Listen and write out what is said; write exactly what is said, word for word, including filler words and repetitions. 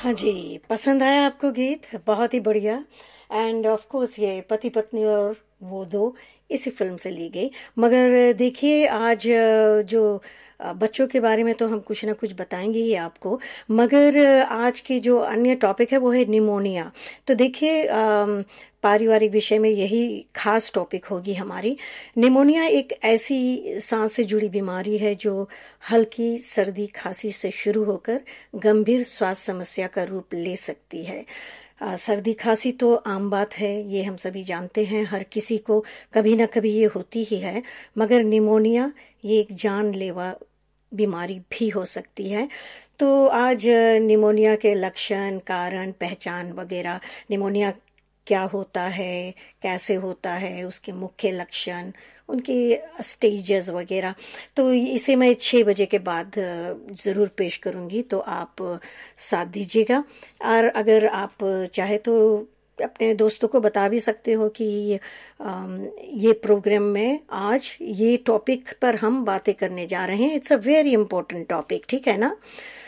हाँ जी, पसंद आया आपको गीत? बहुत ही बढ़िया। एंड ऑफ कोर्स ये पति पत्नी और वो दो इसी फिल्म से ली गई। मगर देखिए आज अ, जो अ, बच्चों के बारे में तो हम कुछ ना कुछ बताएंगे ही आपको। मगर अ, आज की जो अन्य टॉपिक है वो है निमोनिया। तो देखिए अम, पारिवारिक विषय में यही खास टॉपिक होगी हमारी। निमोनिया एक ऐसी सांस से जुड़ी बीमारी है जो हल्की सर्दी खांसी से शुरू होकर गंभीर स्वास्थ्य समस्या का रूप ले सकती है। अ, सर्दी खांसी तो आम बात है, ये हम सभी जानते हैं, हर किसी को कभी ना कभी ये होती ही है। मगर निमोनिया ये एक जानलेवा बीमारी भी हो सकती है। तो आज अ, निमोनिया के लक्षण, कारण, पहचान वगैरह, निमोनिया क्या होता है, कैसे होता है, उसके मुख्य लक्षण, उनके स्टेजेस वगैरह, तो इसे मैं छः बजे के बाद अ, ज़रूर पेश करूंगी, तो आप अ, साथ दीजिएगा। और अगर आप चाहे तो अपने दोस्तों को बता भी सकते हो कि अम, ये प्रोग्राम में आज ये टॉपिक पर हम बातें करने जा रहे हैं। It's a very important topic, ठीक है ना?